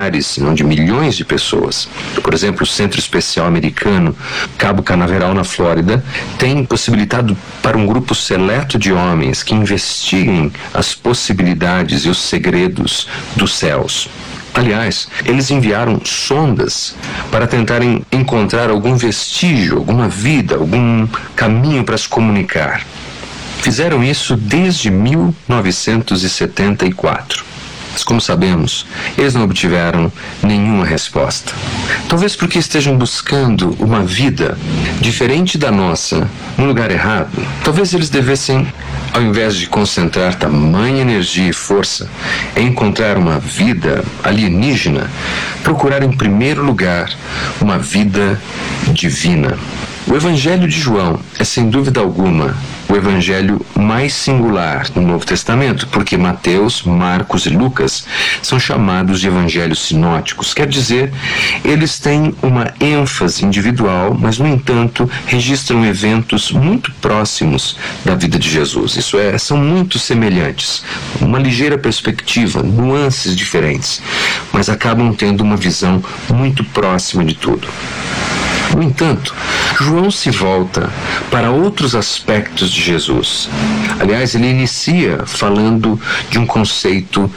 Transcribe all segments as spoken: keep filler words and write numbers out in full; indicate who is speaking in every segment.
Speaker 1: milhares, se não de milhões de pessoas. Por exemplo, o Centro Especial Americano, Cabo Canaveral, na Flórida, tem possibilitado para um grupo seleto de homens que investiguem as possibilidades e os segredos dos céus. Aliás, eles enviaram sondas para tentarem encontrar algum vestígio, alguma vida, algum caminho para se comunicar. Fizeram isso desde mil novecentos e setenta e quatro. Mas, como sabemos, eles não obtiveram nenhuma resposta. Talvez porque estejam buscando uma vida diferente da nossa, no lugar errado. Talvez eles devessem, ao invés de concentrar tamanha energia e força em encontrar uma vida alienígena, procurar em primeiro lugar uma vida divina. O Evangelho de João é, sem dúvida alguma, o evangelho mais singular no Novo Testamento, porque Mateus, Marcos e Lucas são chamados de evangelhos sinóticos. Quer dizer, eles têm uma ênfase individual, mas, no entanto, registram eventos muito próximos da vida de Jesus. Isso é, são muito semelhantes, uma ligeira perspectiva, nuances diferentes, mas acabam tendo uma visão muito próxima de tudo. No entanto, João se volta para outros aspectos de Jesus. Aliás, ele inicia falando de um conceito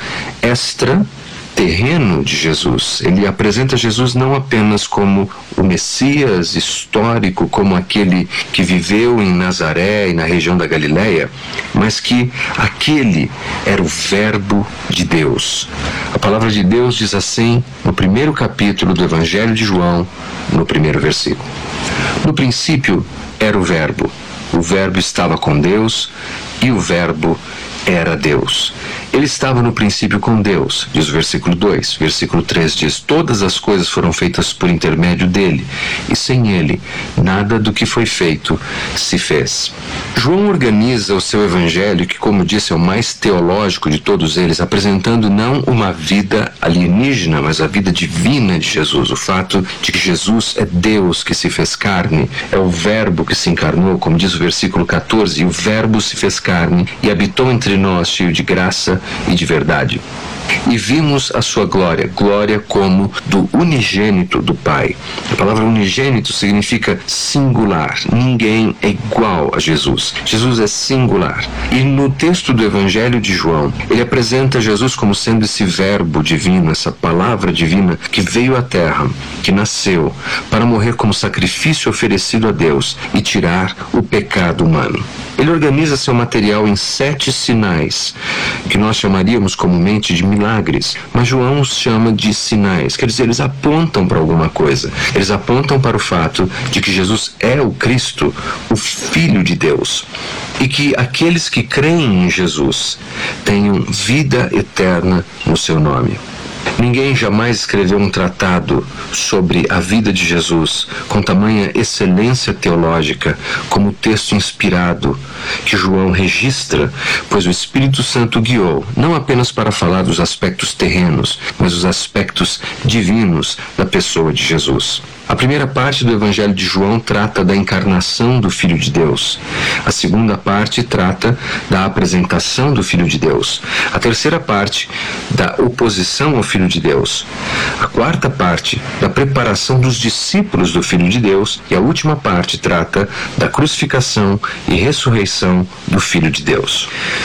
Speaker 1: extra-terreno de Jesus. Ele apresenta Jesus não apenas como o Messias histórico, como aquele que viveu em Nazaré e na região da Galileia, mas que aquele era o Verbo de Deus. A palavra de Deus diz assim no primeiro capítulo do Evangelho de João, no primeiro versículo: no princípio era o Verbo, o Verbo estava com Deus e o Verbo era Deus. Ele estava no princípio com Deus, diz o versículo dois. Versículo três diz: todas as coisas foram feitas por intermédio dele, e sem ele, nada do que foi feito se fez. João organiza o seu evangelho, que, como disse, é o mais teológico de todos eles, apresentando não uma vida alienígena, mas a vida divina de Jesus. O fato de que Jesus é Deus que se fez carne, é o Verbo que se encarnou, como diz o versículo quatorze, e o Verbo se fez carne e habitou entre nós, cheio de graça e de verdade. E vimos a sua glória, glória como do unigênito do Pai. A palavra unigênito significa singular. Ninguém é igual a Jesus. Jesus é singular. E no texto do Evangelho de João, ele apresenta Jesus como sendo esse verbo divino, essa palavra divina que veio à terra, que nasceu para morrer como sacrifício oferecido a Deus e tirar o pecado humano. Ele organiza seu material em sete sinais, que nós chamaríamos comumente de milagres, mas João os chama de sinais. Quer dizer, eles apontam para alguma coisa. Eles apontam para o fato de que Jesus é o Cristo, o Filho de Deus, e que aqueles que creem em Jesus tenham vida eterna no seu nome. Ninguém jamais escreveu um tratado sobre a vida de Jesus com tamanha excelência teológica como o texto inspirado que João registra, pois o Espírito Santo guiou, não apenas para falar dos aspectos terrenos, mas os aspectos divinos da pessoa de Jesus. A primeira parte do Evangelho de João trata da encarnação do Filho de Deus. A segunda parte trata da apresentação do Filho de Deus. A terceira parte, da oposição ao Filho de Deus. A quarta parte, da preparação dos discípulos do Filho de Deus. E a última parte trata da crucificação e ressurreição do Filho de Deus.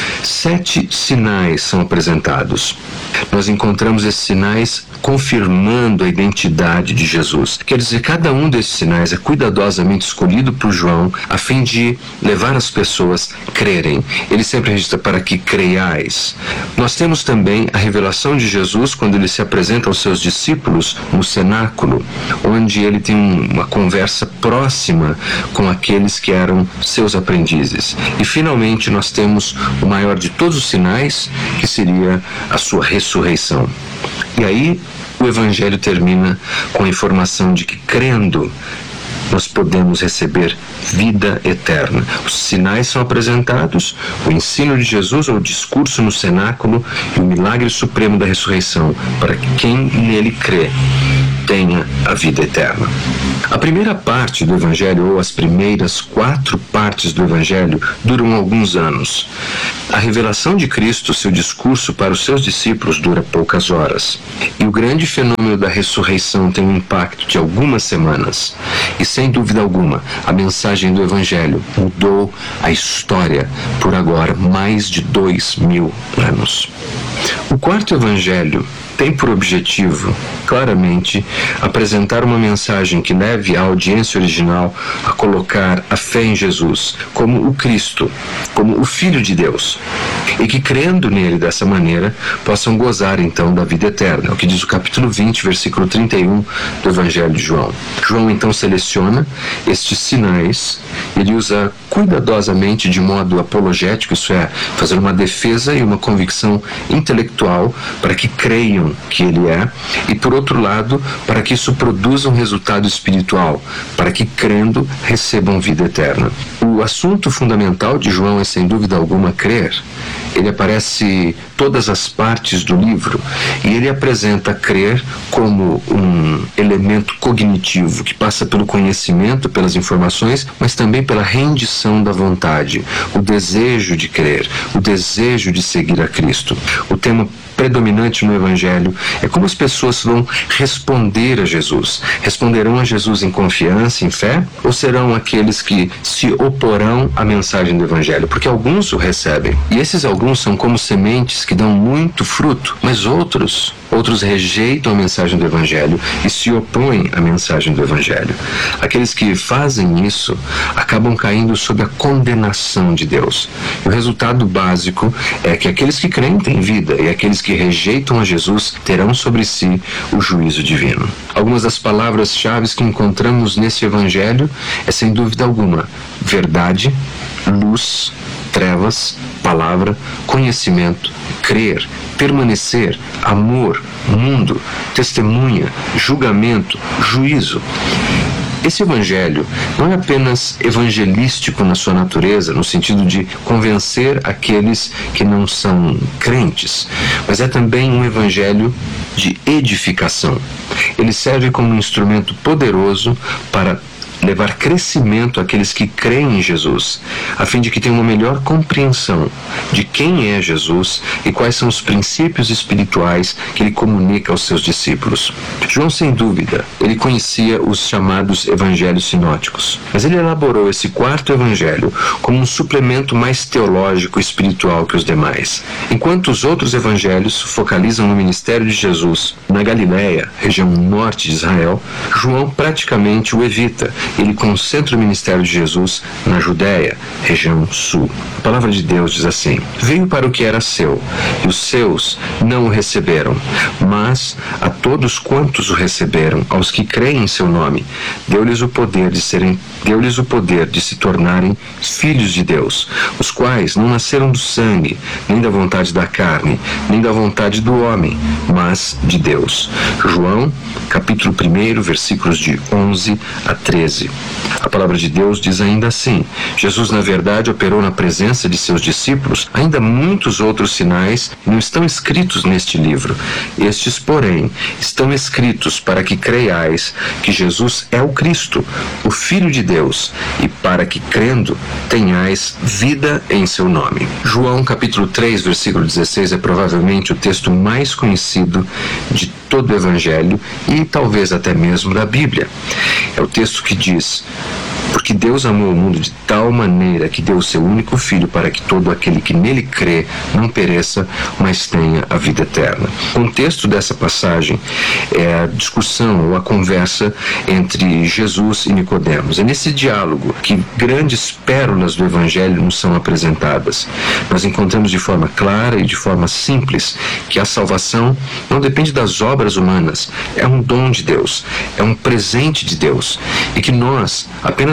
Speaker 1: Sete sinais são apresentados. Nós encontramos esses sinais confirmando a identidade de Jesus. Quer dizer, cada um desses sinais é cuidadosamente escolhido por João a fim de levar as pessoas a crerem. Ele sempre registra para que creiais. Nós temos também a revelação de Jesus quando ele se apresenta aos seus discípulos no cenáculo, onde ele tem uma conversa próxima com aqueles que eram seus aprendizes. E finalmente nós temos o maior de todos os sinais, que seria a sua ressurreição. E aí o Evangelho termina com a informação de que, crendo, nós podemos receber vida eterna. Os sinais são apresentados, o ensino de Jesus, ou o discurso no cenáculo, e o milagre supremo da ressurreição, para quem nele crê tenha a vida eterna. A primeira parte do Evangelho, ou as primeiras quatro partes do Evangelho, duram alguns anos. A revelação de Cristo, seu discurso para os seus discípulos, dura poucas horas. E o grande fenômeno da ressurreição tem um impacto de algumas semanas. E sem dúvida alguma, a mensagem do Evangelho mudou a história por agora mais de dois mil anos. O quarto Evangelho tem por objetivo, claramente, apresentar uma mensagem que leve a audiência original a colocar a fé em Jesus como o Cristo, como o Filho de Deus, e que, crendo nele dessa maneira, possam gozar então da vida eterna, o que diz o capítulo vinte, versículo trinta e um do Evangelho de João. João então seleciona estes sinais, ele usa cuidadosamente de modo apologético, isso é, fazer uma defesa e uma convicção intelectual para que creiam que ele é, e por outro lado, para que isso produza um resultado espiritual, para que crendo recebam vida eterna. O assunto fundamental de João é sem dúvida alguma crer. Ele aparece todas as partes do livro e ele apresenta crer como um elemento cognitivo que passa pelo conhecimento, pelas informações, mas também pela rendição da vontade, o desejo de crer, o desejo de seguir a Cristo. O tema predominante no Evangelho é como as pessoas vão responder a Jesus. Responderão a Jesus em confiança, em fé, ou serão aqueles que se oporão à mensagem do Evangelho? Porque alguns o recebem, e esses alguns são como sementes que dão muito fruto, mas outros, outros rejeitam a mensagem do Evangelho e se opõem à mensagem do Evangelho. Aqueles que fazem isso acabam caindo sob a condenação de Deus. E o resultado básico é que aqueles que creem têm vida, e aqueles que rejeitam a Jesus terão sobre si o juízo divino. Algumas das palavras-chave que encontramos nesse Evangelho é, sem dúvida alguma, verdade, luz, trevas, palavra, conhecimento, crer, permanecer, amor, mundo, testemunha, julgamento, juízo. Esse Evangelho não é apenas evangelístico na sua natureza, no sentido de convencer aqueles que não são crentes, mas é também um Evangelho de edificação. Ele serve como um instrumento poderoso para levar crescimento àqueles que creem em Jesus, a fim de que tenham uma melhor compreensão de quem é Jesus e quais são os princípios espirituais que ele comunica aos seus discípulos. João, sem dúvida, ele conhecia os chamados evangelhos sinóticos, mas ele elaborou esse quarto evangelho como um suplemento mais teológico e espiritual que os demais. Enquanto os outros evangelhos focalizam no ministério de Jesus na Galileia, região norte de Israel, João praticamente o evita. Ele concentra o ministério de Jesus na Judéia, região sul. A palavra de Deus diz assim: veio para o que era seu, e os seus não o receberam, mas a todos quantos o receberam, aos que creem em seu nome, deu-lhes o poder de serem, deu-lhes o poder de se tornarem filhos de Deus, os quais não nasceram do sangue, nem da vontade da carne, nem da vontade do homem, mas de Deus. João, capítulo um, versículos de onze a treze. A palavra de Deus diz ainda assim: Jesus, na verdade, operou na presença de seus discípulos ainda muitos outros sinais que não estão escritos neste livro. Estes, porém, estão escritos para que creiais que Jesus é o Cristo, o Filho de Deus, e para que, crendo, tenhais vida em seu nome. João, capítulo três, versículo dezesseis, é provavelmente o texto mais conhecido de todo o Evangelho e talvez até mesmo da Bíblia. É o texto que diz: porque Deus amou o mundo de tal maneira que deu o seu único Filho para que todo aquele que nele crê não pereça, mas tenha a vida eterna. O contexto dessa passagem é a discussão ou a conversa entre Jesus e Nicodemos. É nesse diálogo que grandes pérolas do Evangelho nos são apresentadas. Nós encontramos de forma clara e de forma simples que a salvação não depende das obras humanas, é um dom de Deus, é um presente de Deus, e que nós apenas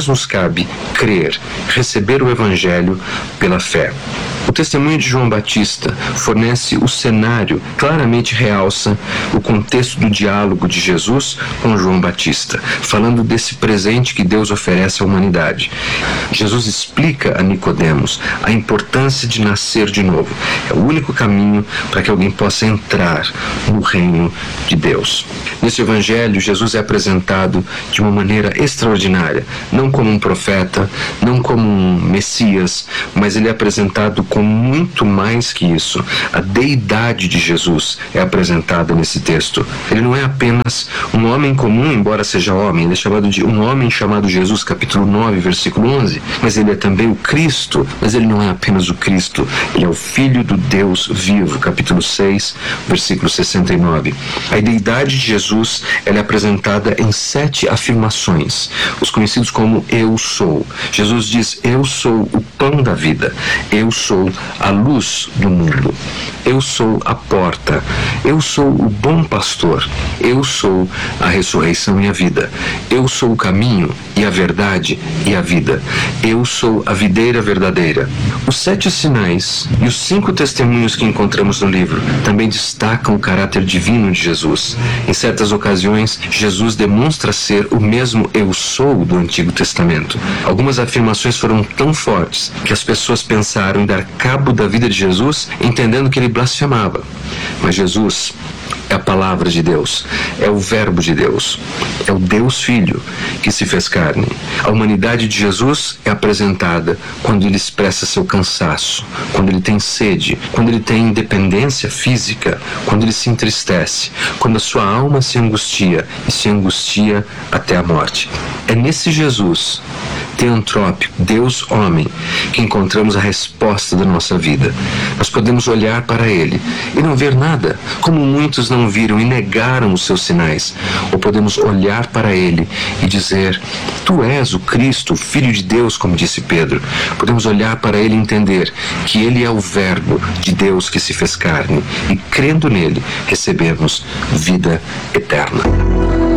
Speaker 1: nós nos cabe crer, receber o Evangelho pela fé. O testemunho de João Batista fornece o cenário, claramente realça o contexto do diálogo de Jesus com João Batista, falando desse presente que Deus oferece à humanidade. Jesus explica a Nicodemos a importância de nascer de novo. É o único caminho para que alguém possa entrar no reino de Deus. Nesse Evangelho, Jesus é apresentado de uma maneira extraordinária, não como um profeta, não como um Messias, mas ele é apresentado com muito mais que isso. A deidade de Jesus é apresentada nesse texto. Ele não é apenas um homem comum, embora seja homem, ele é chamado de um homem chamado Jesus, capítulo nove, versículo onze, mas ele é também o Cristo, mas ele não é apenas o Cristo, ele é o Filho do Deus vivo, capítulo seis, versículo sessenta e nove. A deidade de Jesus, ela é apresentada em sete afirmações, os conhecidos como eu sou. Jesus diz: eu sou o pão da vida, eu sou a luz do mundo, eu sou a porta, eu sou o bom pastor, eu sou a ressurreição e a vida, eu sou o caminho e a verdade e a vida, eu sou a videira verdadeira. Os sete sinais e os cinco testemunhos que encontramos no livro também destacam o caráter divino de Jesus. Em certas ocasiões, Jesus demonstra ser o mesmo eu sou do Antigo Testamento. Algumas afirmações foram tão fortes que as pessoas pensaram em dar cabo da vida de Jesus, entendendo que ele blasfemava. Mas Jesus é a palavra de Deus, é o verbo de Deus, é o Deus Filho que se fez carne. A humanidade de Jesus é apresentada quando ele expressa seu cansaço, quando ele tem sede, quando ele tem independência física, quando ele se entristece, quando a sua alma se angustia e se angustia até a morte. É nesse Jesus teantrópico, Deus homem, que encontramos a resposta da nossa vida. Nós podemos olhar para ele e não ver nada, como muitos não viram e negaram os seus sinais. Ou podemos olhar para ele e dizer: tu és o Cristo, o Filho de Deus, como disse Pedro. Podemos olhar para ele e entender que ele é o verbo de Deus que se fez carne, e crendo nele recebemos vida eterna.